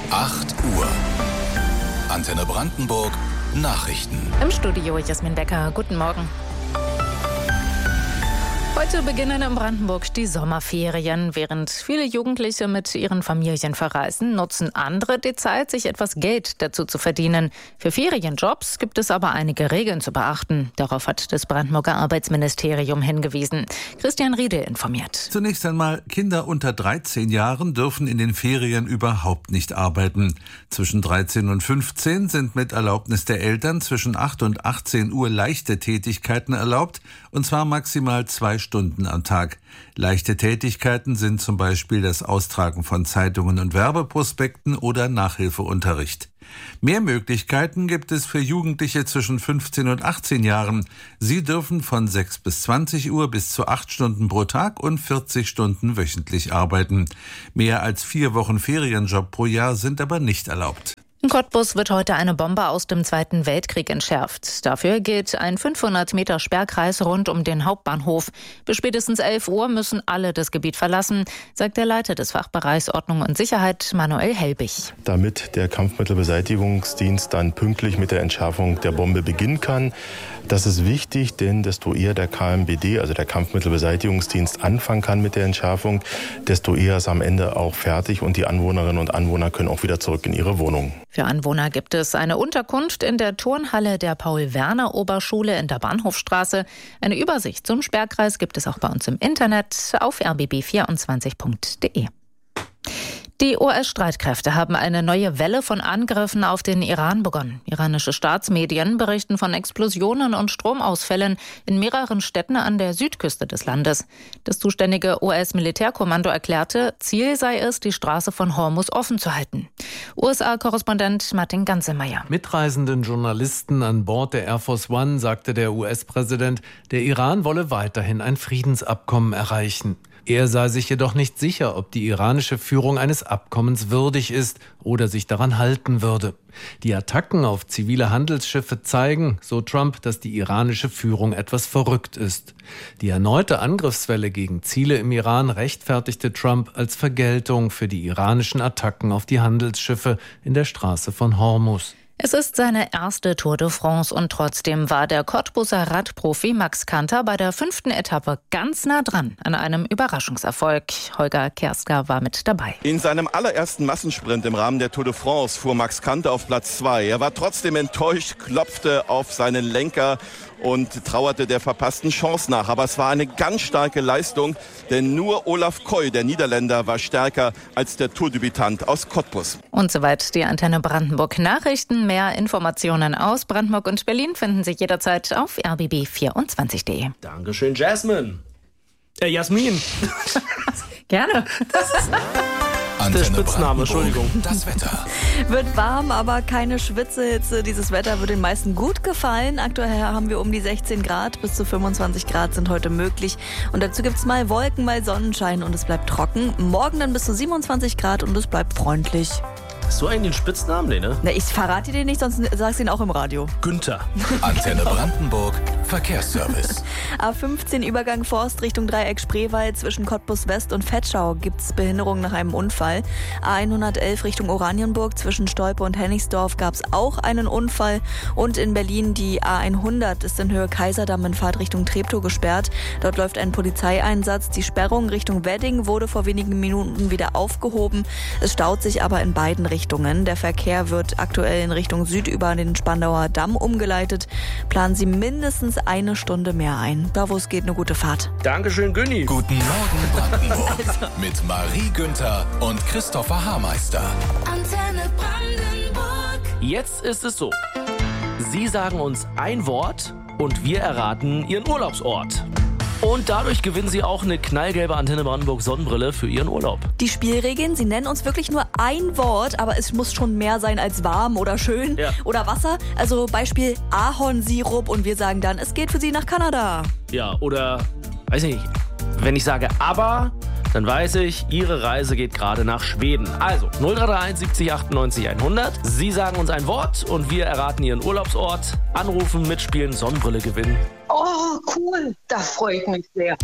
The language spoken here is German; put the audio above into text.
8 Uhr. Antenne Brandenburg Nachrichten. Im Studio Jasmin Becker. Guten Morgen. Heute beginnen in Brandenburg die Sommerferien. Während viele Jugendliche mit ihren Familien verreisen, nutzen andere die Zeit, sich etwas Geld dazu zu verdienen. Für Ferienjobs gibt es aber einige Regeln zu beachten. Darauf hat das Brandenburger Arbeitsministerium hingewiesen. Christian Riedel informiert. Zunächst einmal, Kinder unter 13 Jahren dürfen in den Ferien überhaupt nicht arbeiten. Zwischen 13 und 15 sind mit Erlaubnis der Eltern zwischen 8 und 18 Uhr leichte Tätigkeiten erlaubt, und zwar maximal 2 Stunden am Tag. Leichte Tätigkeiten sind zum Beispiel das Austragen von Zeitungen und Werbeprospekten oder Nachhilfeunterricht. Mehr Möglichkeiten gibt es für Jugendliche zwischen 15 und 18 Jahren. Sie dürfen von 6 bis 20 Uhr bis zu 8 Stunden pro Tag und 40 Stunden wöchentlich arbeiten. Mehr als 4 Wochen Ferienjob pro Jahr sind aber nicht erlaubt. In Cottbus wird heute eine Bombe aus dem Zweiten Weltkrieg entschärft. Dafür gilt ein 500 Meter Sperrkreis rund um den Hauptbahnhof. Bis spätestens 11 Uhr müssen alle das Gebiet verlassen, sagt der Leiter des Fachbereichs Ordnung und Sicherheit, Manuel Helbig. Damit der Kampfmittelbeseitigungsdienst dann pünktlich mit der Entschärfung der Bombe beginnen kann. Das ist wichtig, denn desto eher der KMBD, also der Kampfmittelbeseitigungsdienst, anfangen kann mit der Entschärfung, desto eher ist am Ende auch fertig und die Anwohnerinnen und Anwohner können auch wieder zurück in ihre Wohnung. Für Anwohner gibt es eine Unterkunft in der Turnhalle der Paul-Werner-Oberschule in der Bahnhofstraße. Eine Übersicht zum Sperrkreis gibt es auch bei uns im Internet auf rbb24.de. Die US-Streitkräfte haben eine neue Welle von Angriffen auf den Iran begonnen. Iranische Staatsmedien berichten von Explosionen und Stromausfällen in mehreren Städten an der Südküste des Landes. Das zuständige US-Militärkommando erklärte, Ziel sei es, die Straße von Hormuz offen zu halten. USA-Korrespondent Martin Gansemeyer. Mitreisenden Journalisten an Bord der Air Force One sagte der US-Präsident, der Iran wolle weiterhin ein Friedensabkommen erreichen. Er sei sich jedoch nicht sicher, ob die iranische Führung eines Abkommens würdig ist oder sich daran halten würde. Die Attacken auf zivile Handelsschiffe zeigen, so Trump, dass die iranische Führung etwas verrückt ist. Die erneute Angriffswelle gegen Ziele im Iran rechtfertigte Trump als Vergeltung für die iranischen Attacken auf die Handelsschiffe in der Straße von Hormuz. Es ist seine erste Tour de France und trotzdem war der Cottbuser Radprofi Max Kanter bei der 5. Etappe ganz nah dran an einem Überraschungserfolg. Holger Kerstger war mit dabei. In seinem allerersten Massensprint im Rahmen der Tour de France fuhr Max Kanter auf Platz 2. Er war trotzdem enttäuscht, klopfte auf seinen Lenker und trauerte der verpassten Chance nach. Aber es war eine ganz starke Leistung, denn nur Olaf Koy, der Niederländer, war stärker als der Tourdebütant aus Cottbus. Und soweit die Antenne Brandenburg Nachrichten. Mehr Informationen aus Brandenburg und Berlin finden Sie jederzeit auf rbb24.de. Dankeschön, Jasmin. Gerne. Der Spitzname, Entschuldigung. Das Wetter. Wird warm, aber keine Schwitzehitze. Dieses Wetter wird den meisten gut gefallen. Aktuell haben wir um die 16 Grad. Bis zu 25 Grad sind heute möglich. Und dazu gibt es mal Wolken, mal Sonnenschein und es bleibt trocken. Morgen dann bis zu 27 Grad und es bleibt freundlich. Hast du eigentlich einen Spitznamen, ne? Na, ich verrate dir den nicht, sonst sagst du ihn auch im Radio. Günther. Antenne Brandenburg Verkehrsservice. A15 Übergang Forst Richtung Dreieck Spreewald zwischen Cottbus West und Vetschau gibt's Behinderung nach einem Unfall. A111 Richtung Oranienburg zwischen Stolpe und Hennigsdorf gab's auch einen Unfall. Und in Berlin die A100 ist in Höhe Kaiserdamm in Fahrtrichtung Treptow gesperrt. Dort läuft ein Polizeieinsatz. Die Sperrung Richtung Wedding wurde vor wenigen Minuten wieder aufgehoben. Es staut sich aber in beiden Richtungen. Der Verkehr wird aktuell in Richtung Süd über den Spandauer Damm umgeleitet. Planen Sie mindestens eine Stunde mehr ein. Da wo es geht, eine gute Fahrt. Dankeschön, Günni. Guten Morgen Brandenburg. Mit Marie Günther und Christopher Haarmeister. Antenne Brandenburg. Jetzt ist es so. Sie sagen uns ein Wort und wir erraten Ihren Urlaubsort. Und dadurch gewinnen Sie auch eine knallgelbe Antenne Brandenburg Sonnenbrille für Ihren Urlaub. Die Spielregeln, Sie nennen uns wirklich nur ein Wort, aber es muss schon mehr sein als warm oder schön oder Wasser. Also Beispiel Ahornsirup und wir sagen dann, es geht für Sie nach Kanada. Ja, oder, weiß ich nicht, wenn ich sage aber, dann weiß ich, Ihre Reise geht gerade nach Schweden. Also 0331 70 98 100. Sie sagen uns ein Wort und wir erraten Ihren Urlaubsort. Anrufen, mitspielen, Sonnenbrille gewinnen. Oh, cool. Das freut mich sehr.